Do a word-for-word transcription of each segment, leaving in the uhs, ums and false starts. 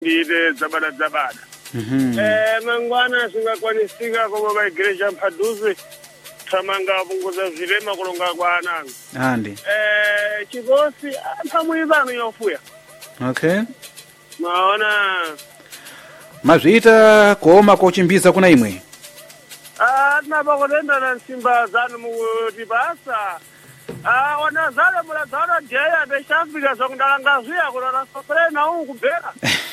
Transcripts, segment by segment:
ide zabada zabada. Mhm. Eh mangwana singakwanisika kwa baba igreja mpaduze tamanga bunguza vilema kulonga kwa ananga. Andi. Eh chigosi pamuivano yofuya. Okay. Maona Mazvita kuoma kochimbiza kuna imwe. ah nabakolenda na simba zanu mutibasa. Ah wana zala mula zala jeya de shafika zongdalanga zuya kuna sofre na ungu bera.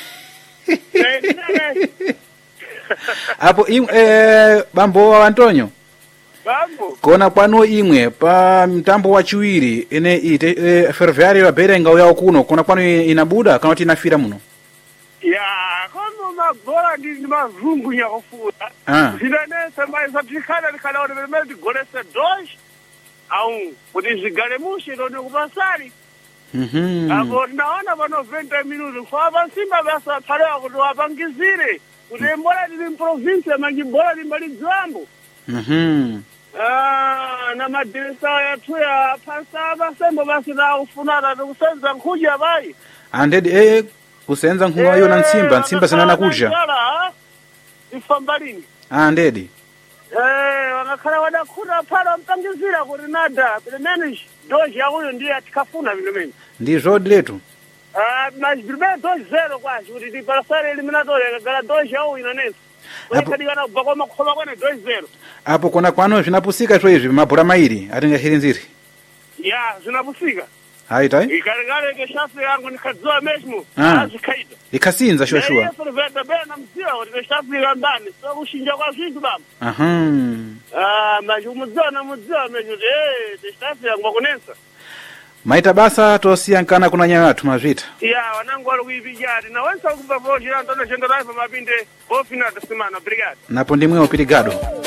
Apo im, eh, bambo wa Antonio. Bambo. Kona kwano imwe pa mtambo wa chiwiri ine ite eh, ferroviario abere ngauya kuno kona kwano inabuda kana kuti inafira muno. Ya kono mabora ndi mazungu ya kufuta. Ah. Zidane sema zatikana likana wale mele golese dosh au kuti zigale mushi ndo kupasari. Mhm. Abo naona bano venti minuti kwa basimba basa pale kuti wapangizire. Kuti mbora ndi province mangi mbora ndi mbali zambo. Mhm. Ah na madirisa ya tuya pasaba sembo basi na ufunara kusenza nkuja bai. Andedi eh kusenza nkuwa yo na nsimba nsimba sanana kuja. Ifambalini. Andedi. Eh wanakhala wadakhuta phala mpangizira kuti nada pemene doji yakuyo ndiye atikafuna pemene. Ndi road letu. Ah mas pemene doji zero kwashi kuti ndi parasari eliminatori akagala doji yawo inanesa. Kodi kana kubva makhoma kwene doji zero. Apo kona kwano zvinapusika zvo izvi mabhura mairi atingahirinziri. Ya zinapusika. Haita eh? Ikarigale ke shafu yangu nikadzua mesmo. Ah. Azikaida. Ikasinza shwa shwa. Yesu venda bena mzia kuti shafu yandani so kushinja kwa zvintu baba. Aha. Ah mas umudzana na mudzia mesmo eh shafu yangu kunensa. Maita basa tosiyankana kuna nyatu mazvita. Ya wanangu wali kuibijari na wensa kubva vojira ntono chendo live mapinde ofina semana obrigado. Napo ndimwe obrigado.